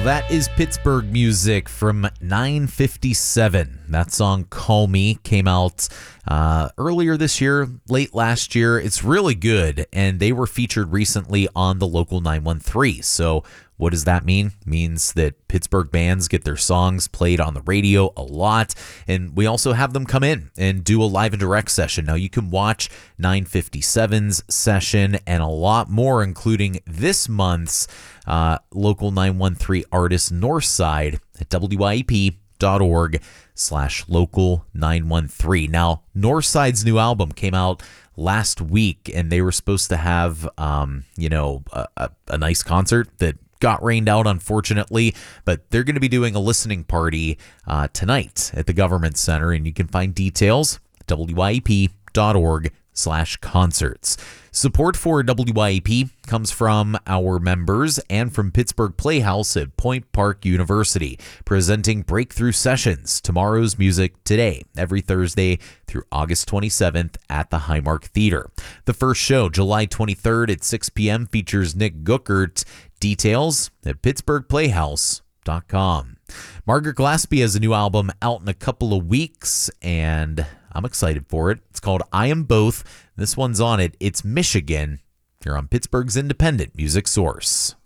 That is Pittsburgh music from 957. That song, Call Me, came out earlier this year, late last year. It's really good, and they were featured recently on the Local 913. So what does that mean? It means that Pittsburgh bands get their songs played on the radio a lot, and we also have them come in and do a live and direct session. Now, you can watch 957's session and a lot more, including this month's Local 913 artist Northside at wyep.org/local913. Now, Northside's new album came out last week, and they were supposed to have, a nice concert that got rained out, unfortunately, but they're going to be doing a listening party tonight at the Government Center, and you can find details at wyep.org/concerts. Support for WYEP comes from our members and from Pittsburgh Playhouse at Point Park University, presenting breakthrough sessions, Tomorrow's Music Today, every Thursday through August 27th at the Highmark Theater. The first show, July 23rd at 6 p.m., features Nick Guckert. Details at pittsburghplayhouse.com. Margaret Glaspie has a new album out in a couple of weeks, and I'm excited for it. It's called I Am Both. This one's on it. It's Michigan. You're on Pittsburgh's independent music source.